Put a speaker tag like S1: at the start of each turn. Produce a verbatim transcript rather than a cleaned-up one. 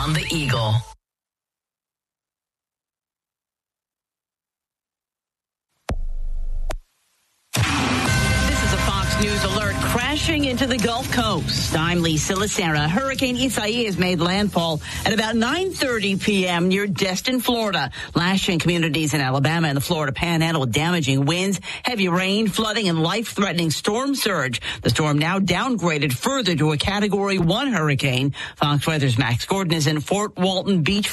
S1: on the Eagle. News alert crashing into the Gulf Coast. I'm Lisa Lacera. Hurricane Isaias made landfall at about nine thirty p.m. near Destin, Florida, lashing communities in Alabama and the Florida Panhandle with damaging winds, heavy rain, flooding, and life-threatening storm surge. The storm now downgraded further to a Category one hurricane. Fox Weather's Max Gordon is in Fort Walton Beach,